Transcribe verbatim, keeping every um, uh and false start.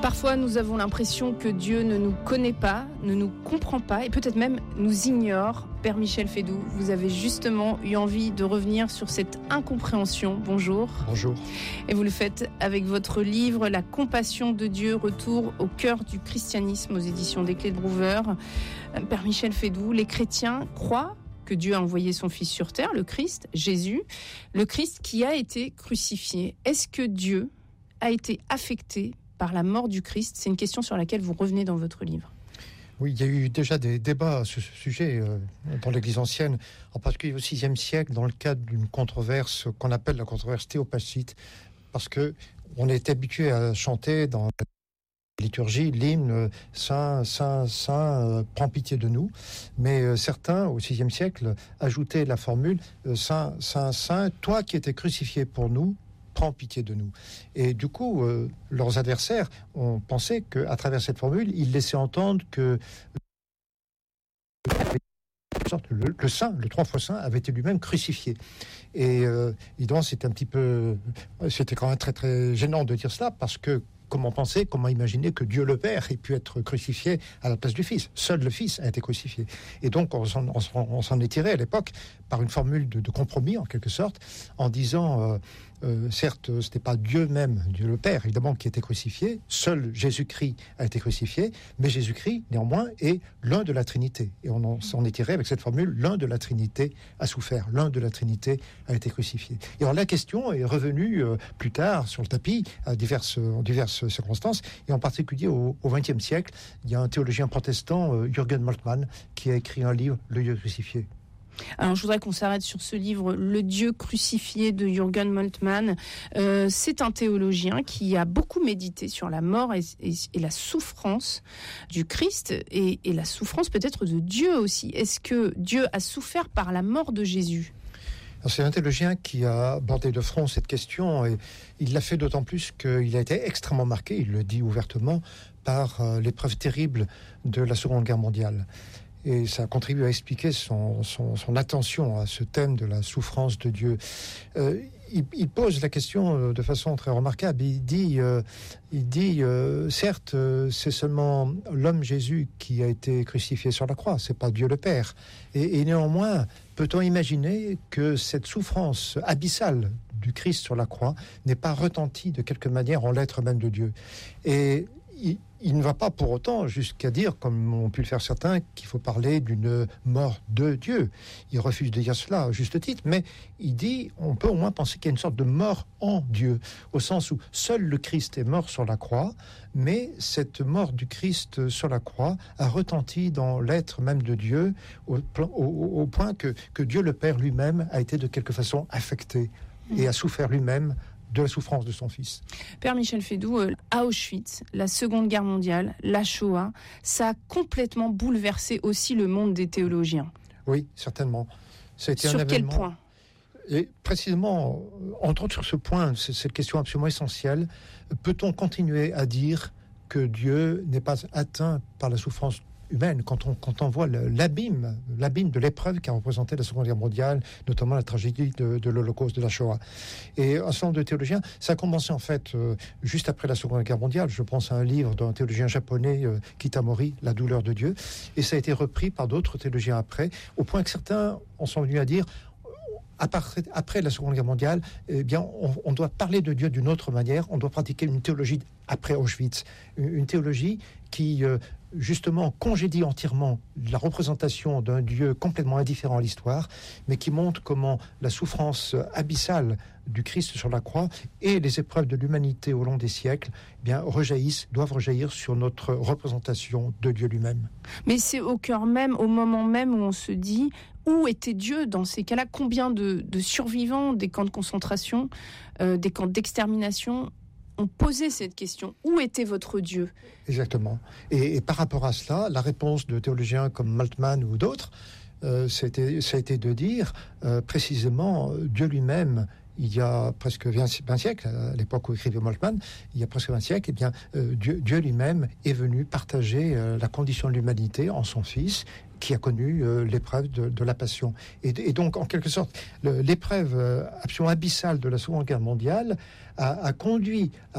Parfois, nous avons l'impression que Dieu ne nous connaît pas, ne nous comprend pas et peut-être même nous ignore. Père Michel Fédoux, vous avez justement eu envie de revenir sur cette incompréhension. Bonjour. Bonjour. Et vous le faites avec votre livre « La compassion de Dieu, retour au cœur du christianisme » aux éditions des Clés de Brouwer. Père Michel Fédoux, les chrétiens croient que Dieu a envoyé son Fils sur terre, le Christ, Jésus, le Christ qui a été crucifié. Est-ce que Dieu a été affecté par la mort du Christ? C'est une question sur laquelle vous revenez dans votre livre. Oui, il y a eu déjà des débats sur ce sujet euh, dans l'Église ancienne, en particulier au sixième siècle, dans le cadre d'une controverse qu'on appelle la controverse théopachite, parce que on est habitué à chanter dans la liturgie l'hymne « Saint, Saint, Saint, euh, prends pitié de nous », mais euh, certains, au sixième siècle, ajoutaient la formule euh, « Saint, Saint, Saint, toi qui étais crucifié pour nous, prends pitié de nous ». Et du coup, euh, leurs adversaires ont pensé qu'à travers cette formule, ils laissaient entendre que le, le saint, le trois fois saint, avait été lui-même crucifié. Et euh, évidemment, c'était un petit peu, c'était quand même très très gênant de dire cela, parce que comment penser, comment imaginer que Dieu le Père ait pu être crucifié à la place du Fils? Seul le Fils a été crucifié. Et donc, on s'en, on s'en, on s'en est tiré à l'époque par une formule de, de compromis, en quelque sorte, en disant, euh, euh, certes, ce n'était pas Dieu même, Dieu le Père, évidemment, qui était crucifié. Seul Jésus-Christ a été crucifié, mais Jésus-Christ, néanmoins, est l'un de la Trinité. Et on en, s'en est tiré avec cette formule, l'un de la Trinité a souffert, l'un de la Trinité a été crucifié. Et alors, la question est revenue euh, plus tard sur le tapis, à diverses, en diverses circonstances, et en particulier au vingtième siècle, il y a un théologien protestant, euh, Jürgen Moltmann, qui a écrit un livre, Le Dieu crucifié. Alors, je voudrais qu'on s'arrête sur ce livre, Le Dieu crucifié de Jürgen Moltmann. Euh, c'est un théologien qui a beaucoup médité sur la mort et, et, et la souffrance du Christ et, et la souffrance peut-être de Dieu aussi. Est-ce que Dieu a souffert par la mort de Jésus ? Alors, c'est un théologien qui a abordé de front cette question, et il l'a fait d'autant plus qu'il a été extrêmement marqué, il le dit ouvertement, par euh, l'épreuve terrible de la Seconde Guerre mondiale. Et ça contribue à expliquer son, son, son attention à ce thème de la souffrance de Dieu. Euh, il, il pose la question de façon très remarquable. Il dit, euh, il dit euh, certes, euh, c'est seulement l'homme Jésus qui a été crucifié sur la croix, c'est pas Dieu le Père. Et, et néanmoins, peut-on imaginer que cette souffrance abyssale du Christ sur la croix n'est pas retentie de quelque manière en l'être même de Dieu? Et il, il ne va pas pour autant jusqu'à dire, comme ont pu le faire certains, qu'il faut parler d'une mort de Dieu. Il refuse de dire cela à juste titre, mais il dit, on peut au moins penser qu'il y a une sorte de mort en Dieu, au sens où seul le Christ est mort sur la croix, mais cette mort du Christ sur la croix a retenti dans l'être même de Dieu, au, au, au point que, que Dieu le Père lui-même a été de quelque façon affecté et a souffert lui-même de la souffrance de son Fils. Père Michel Fédoux, euh, à Auschwitz, la Seconde Guerre mondiale, la Shoah, ça a complètement bouleversé aussi le monde des théologiens. Oui, certainement. Ça a été sur un quel événement... point? Et précisément, entre autres sur ce point, c'est cette question absolument essentielle, peut-on continuer à dire que Dieu n'est pas atteint par la souffrance humaine, quand on, quand on voit le, l'abîme, l'abîme de l'épreuve qui a représenté la Seconde Guerre mondiale, notamment la tragédie de, de l'Holocauste, de la Shoah. Et un certain nombre de théologiens, ça a commencé en fait euh, juste après la Seconde Guerre mondiale. Je pense à un livre d'un théologien japonais, euh, Kitamori, La douleur de Dieu, et ça a été repris par d'autres théologiens après, au point que certains en sont venus à dire, Après, après la Seconde Guerre mondiale, eh bien, on, on doit parler de Dieu d'une autre manière. On doit pratiquer une théologie après Auschwitz, une, une théologie qui, euh, justement, congédie entièrement la représentation d'un Dieu complètement indifférent à l'histoire, mais qui montre comment la souffrance abyssale du Christ sur la croix et les épreuves de l'humanité au long des siècles, eh bien, rejaillissent, doivent rejaillir sur notre représentation de Dieu lui-même. Mais c'est au cœur même, au moment même où on se dit, où était Dieu dans ces cas-là? Combien de, de survivants des camps de concentration, euh, des camps d'extermination ont posé cette question? Où était votre Dieu? Exactement. Et, et par rapport à cela, la réponse de théologiens comme Moltmann ou d'autres, euh, ça, a été, ça a été de dire euh, précisément Dieu lui-même. Il y a presque vingt siècles, à l'époque où écrivait Moltmann, il y a presque vingt siècles, eh bien, euh, Dieu, Dieu lui-même est venu partager euh, la condition de l'humanité en son Fils, qui a connu euh, l'épreuve de, de la Passion. Et, et donc, en quelque sorte, le, l'épreuve euh, absolument abyssale de la Seconde Guerre mondiale a, a conduit à